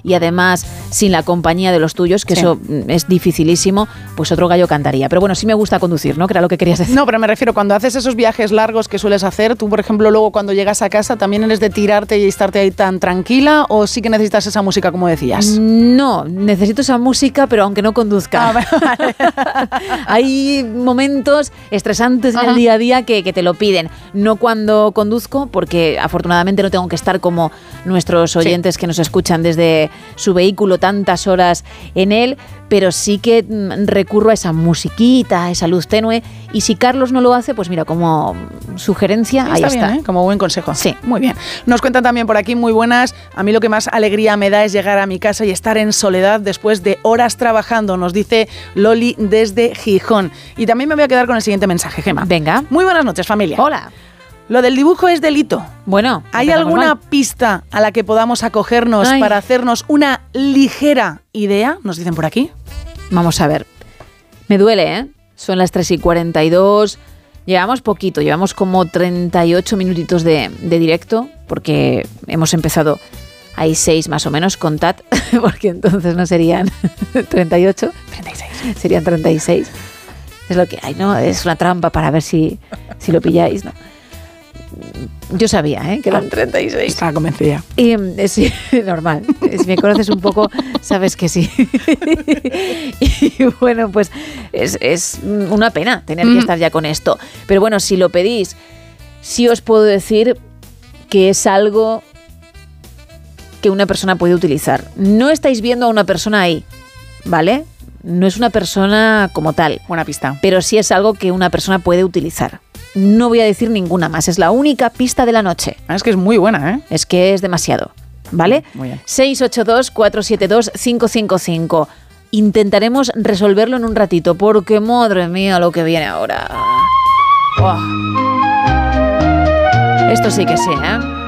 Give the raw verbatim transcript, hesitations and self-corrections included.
y además sin la compañía de los tuyos, que sí. eso es dificilísimo, pues otro gallo cantaría. Pero bueno, sí me gusta conducir, ¿no? Que era lo que querías decir. No, pero me refiero, cuando haces esos viajes largos que sueles hacer, tú, por ejemplo, luego cuando llegas a casa, ¿también eres de tirarte y estarte ahí tan tranquila o sí que necesitas esa música, como decías? No, necesito esa música, pero aunque no conduzca. Ah, vale. Hay momentos estresantes Ajá. en el día a día que, que te lo piden. No cuando conduzco, porque afortunadamente no tengo que estar como nuestros oyentes sí. que nos escuchan desde su vehículo tantas horas en él, pero sí que recurro a esa musiquita, a esa luz tenue, y si Carlos no lo hace, pues mira, como sugerencia, sí, ahí está. Está bien, ¿eh? Como buen consejo. Sí. Muy bien. Nos cuentan también por aquí, muy buenas, a mí lo que más alegría me da es llegar a mi casa y estar en soledad después de horas trabajando, nos dice Loli desde Gijón. Y también me voy a quedar con el siguiente mensaje, Gemma. Venga. Muy buenas noches, familia. Hola. Lo del dibujo es delito. Bueno, ¿hay alguna mal. pista a la que podamos acogernos Ay. para hacernos una ligera idea? Nos dicen por aquí. Vamos a ver. Me duele, ¿eh? Son las tres y cuarenta y dos. Llevamos poquito, llevamos como treinta y ocho minutitos de, de directo, porque hemos empezado, hay seis más o menos, contad, porque entonces no serían treinta y ocho, treinta y seis. Serían treinta y seis. Es lo que hay, ¿no? Es una trampa para ver si, si lo pilláis, ¿no? Yo sabía, ¿eh? Que eran treinta y seis. Estaba convencida. Y sí, normal. Si me conoces un poco, sabes que sí. Y bueno, pues es, es una pena tener mm. que estar ya con esto. Pero bueno, si lo pedís, sí os puedo decir que es algo que una persona puede utilizar. No estáis viendo a una persona ahí, ¿vale? No es una persona como tal. Buena pista. Pero sí es algo que una persona puede utilizar. No voy a decir ninguna más, es la única pista de la noche. Ah, es que es muy buena, ¿eh? Es que es demasiado, ¿vale? Muy bien. seis ocho dos, cuatro siete dos, cinco cinco cinco. Intentaremos resolverlo en un ratito, porque madre mía lo que viene ahora. Oh. Esto sí que sí, ¿eh?